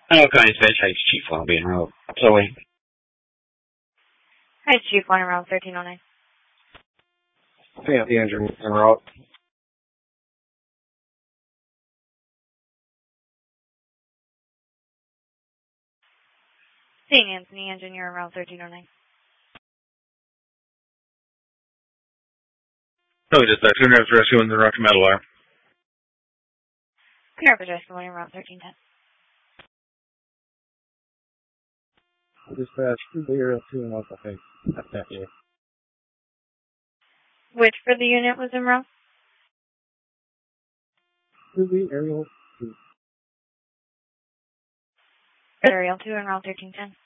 Hello, County Dispatch. Hi, it's Chief Long Being Road. Zoe. Hi, it's Chief 1 around 1309. Yeah, the engine en route. Seeing Anthony, engineer around 1309. No, just that. Soon after rescuing the Rocky Metal Arm. Clear for Jessica 1 around 1310. Dispatch, the area 2 and 1, I think. That's that, yeah. Which for the unit was in row? The aerial 2. Aerial 2 around 1310.